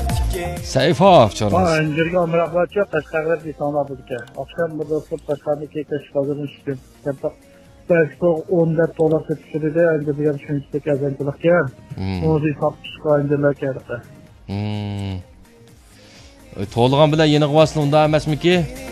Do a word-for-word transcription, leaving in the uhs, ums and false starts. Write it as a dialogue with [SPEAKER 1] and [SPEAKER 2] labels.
[SPEAKER 1] Sayfov choramiz.
[SPEAKER 2] Ha, injirga omroqlarcha tashqarida insonlar bo'lgan. Oqshom bir do'stlar tashqarida ketash hozirning shukr. Belki onda dolar setişirdi, önce bir yarışın işte kazançılıkken. Onu satış kayındılar kerdi.
[SPEAKER 1] To'lg'an bilan yeni quvasini unda emasmiki?